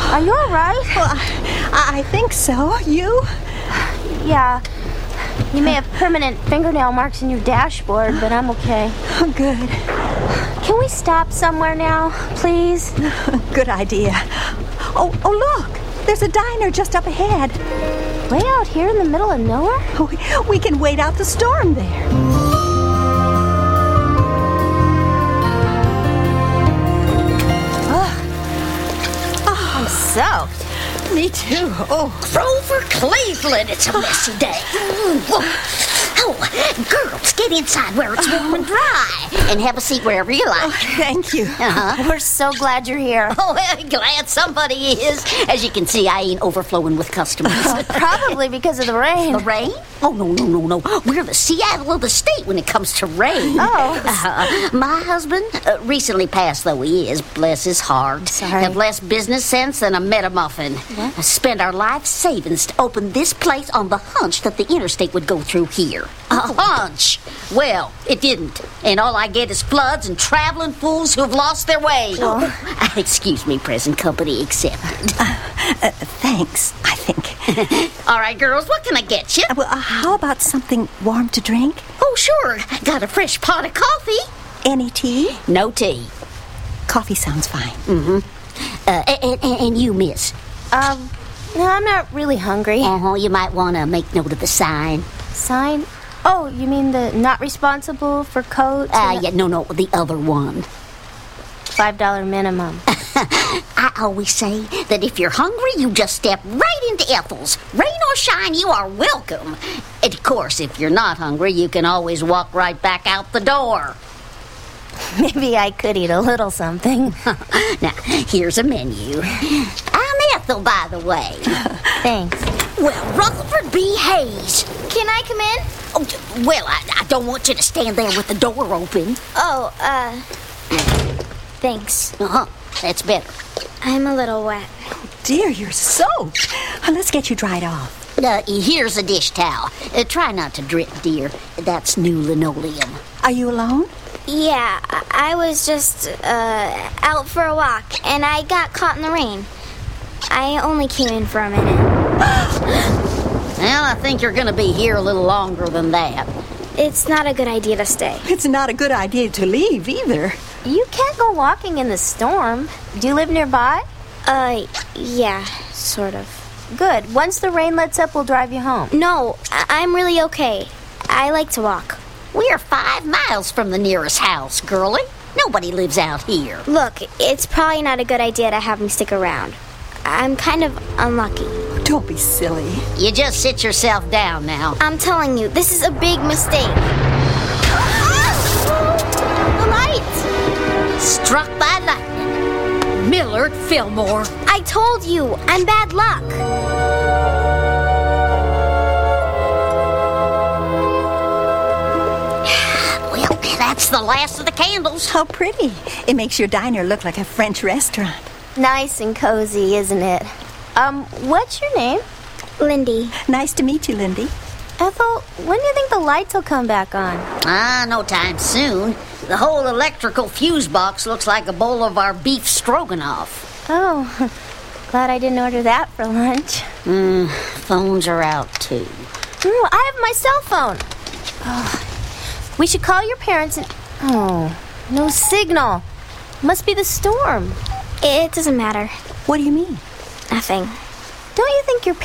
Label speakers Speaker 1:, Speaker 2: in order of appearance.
Speaker 1: Are you all right?
Speaker 2: Well, I think so. You?
Speaker 1: Yeah. You may have permanent fingernail marks in your dashboard, but I'm okay.
Speaker 2: Oh, good.
Speaker 1: Can we stop somewhere now, please?
Speaker 2: Good idea. Oh, look. There's a diner just up ahead.
Speaker 1: Way out here in the middle of nowhere?
Speaker 2: We can wait out the storm there.
Speaker 1: I'm soaked.
Speaker 2: Me too. Oh,
Speaker 3: Grover Cleveland, it's a messy day. Oh, girls, get inside where it's warm and dry and have a seat wherever you like.
Speaker 2: thank you.
Speaker 1: We're so glad you're here.
Speaker 3: Oh, well, glad somebody is. As you can see, I ain't overflowing with customers.
Speaker 1: Probably because of the rain.
Speaker 3: The rain? Oh, no. We're the Seattle of the state when it comes to rain.
Speaker 1: Oh.
Speaker 3: My husband, recently passed though he is, bless his heart.
Speaker 1: Sorry.
Speaker 3: Have less business sense than a metamuffin.
Speaker 1: What?
Speaker 3: Spent our life savings to open this place on the hunch that the interstate would go through here. A hunch. Well, it didn't. And all I get is floods and traveling fools who have lost their way. Excuse me, present company accepted.
Speaker 2: Thanks, I think.
Speaker 3: All right, girls, what can I get you?
Speaker 2: Well, how about something warm to drink?
Speaker 3: Oh, sure. Got a fresh pot of coffee.
Speaker 2: Any tea?
Speaker 3: No tea.
Speaker 2: Coffee sounds fine.
Speaker 3: And you, miss?
Speaker 1: No, I'm not really hungry.
Speaker 3: You might want to make note of the sign.
Speaker 1: Sign? Oh, you mean the not responsible for coats?
Speaker 3: Yeah, no, the other one.
Speaker 1: $5 minimum.
Speaker 3: I always say that if you're hungry, you just step right into Ethel's. Rain or shine, you are welcome. And of course, if you're not hungry, you can always walk right back out the door.
Speaker 1: Maybe I could eat a little something.
Speaker 3: Now, here's a menu. I'm Ethel, by the way.
Speaker 1: Thanks.
Speaker 3: Well, Rutherford B. Hayes.
Speaker 4: Can I come in?
Speaker 3: Oh, well, I don't want you to stand there with the door open.
Speaker 4: Oh, thanks.
Speaker 3: That's better.
Speaker 4: I'm a little wet.
Speaker 2: Dear, you're soaked. Let's get you dried off.
Speaker 3: Here's a dish towel. Try not to drip, dear. That's new linoleum.
Speaker 2: Are you alone?
Speaker 4: Yeah, I was just, out for a walk, and I got caught in the rain. I only came in for a minute.
Speaker 3: Well, I think you're going to be here a little longer than that.
Speaker 4: It's not a good idea to stay.
Speaker 2: It's not a good idea to leave either.
Speaker 1: You can't go walking in the storm. Do you live nearby?
Speaker 4: Yeah, sort of.
Speaker 1: Good. Once the rain lets up, we'll drive you home.
Speaker 4: No, I'm really okay. I like to walk.
Speaker 3: We're 5 miles from the nearest house, girlie. Nobody lives out here.
Speaker 4: Look, it's probably not a good idea to have me stick around. I'm kind of unlucky.
Speaker 2: Don't be silly.
Speaker 3: You just sit yourself down now.
Speaker 4: I'm telling you, this is a big mistake. The lights!
Speaker 3: Struck by lightning. Millard Fillmore.
Speaker 4: I told you, I'm bad luck.
Speaker 3: Well, that's the last of the candles.
Speaker 2: How pretty. It makes your diner look like a French restaurant.
Speaker 1: Nice and cozy, isn't it? What's your name?
Speaker 4: Lindy.
Speaker 2: Nice to meet you, Lindy.
Speaker 1: Ethel, when do you think the lights will come back on?
Speaker 3: No time soon. The whole electrical fuse box looks like a bowl of our beef stroganoff.
Speaker 1: Oh, glad I didn't order that for lunch.
Speaker 3: Phones are out, too.
Speaker 1: I have my cell phone. Oh, we should call your parents and... Oh, no signal. Must be the storm.
Speaker 4: It doesn't matter.
Speaker 2: What do you mean?
Speaker 4: Nothing.
Speaker 1: Don't you think your